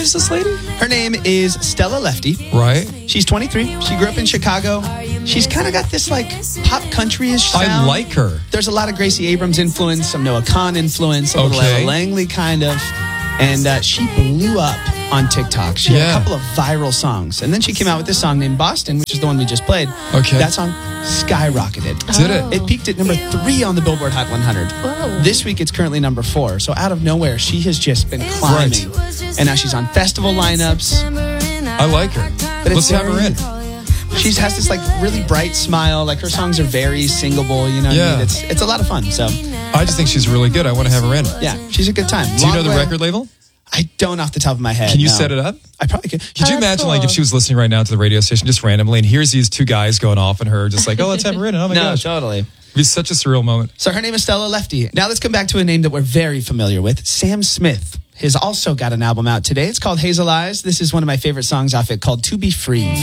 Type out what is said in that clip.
is this lady? Her name is Stella Lefty. Right. She's 23. She grew up in Chicago. She's kind of got this like pop country-ish sound. I like her. There's a lot of Gracie Abrams influence, some Noah Kahn influence, a little Okay. Ella Langley kind of. And she blew up on TikTok. She had a couple of viral songs. And then she came out with this song named Boston, which is the one we just played. Okay. That song skyrocketed. Did it? It peaked at number 3 on the Billboard Hot 100. Whoa. This week it's currently number 4. So out of nowhere, she has just been climbing. And now she's on festival lineups. I like her. But it's Let's have her in. She has this like really bright smile. Like her songs are very singable. You know what I mean? It's a lot of fun. So I just think she's really good. I want to have her in. yeah, she's a good time. Do you know the record label? I don't off the top of my head. Can you no. set it up? I probably could. Could you imagine, like, if she was listening right now to the radio station just randomly, and here's these two guys going off on her, just like, oh, let's have her in. Oh, my gosh. Totally. It'd be such a surreal moment. So her name is Stella Lefty. Now let's come back to a name that we're very familiar with. Sam Smith has also got an album out today. It's called Hazel Eyes. This is one of my favorite songs off it called To Be Free.